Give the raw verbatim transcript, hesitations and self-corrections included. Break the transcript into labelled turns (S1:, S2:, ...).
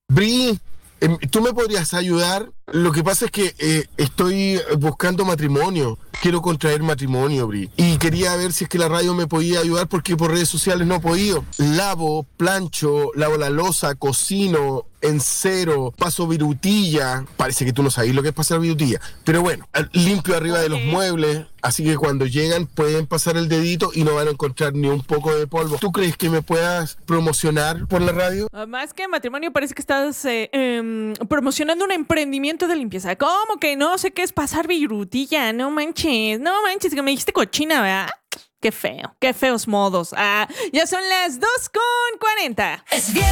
S1: Bri, em, ¿tú me podrías ayudar? Lo que pasa es que eh, estoy buscando matrimonio. Quiero contraer matrimonio, Bri. Y quería ver si es que la radio me podía ayudar porque por redes sociales no he podido. Lavo, plancho, lavo la loza, cocino, encero, paso virutilla. Parece que tú no sabes lo que es pasar virutilla. Pero bueno, limpio arriba de los muebles. Así que cuando llegan pueden pasar el dedito y no van a encontrar ni un poco de polvo. ¿Tú crees que me puedas promocionar por la radio?
S2: Uh, más que matrimonio, parece que estás eh, eh, promocionando un emprendimiento de limpieza. ¿Cómo que no sé qué es pasar virutilla? No manches, no manches, que me dijiste cochina, ¿verdad? Qué feo, qué feos modos. Ah, ya son las dos con cuarenta. Es bien.